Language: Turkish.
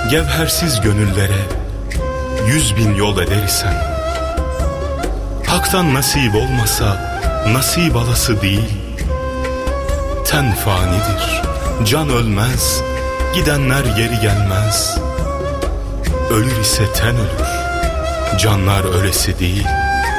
Gevhersiz gönüllere 100.000 yol eder isem, haktan nasip olmasa nasip alası değil. Ten fanidir, can ölmez, gidenler geri gelmez. Ölür ise ten ölür, canlar ölesi değil.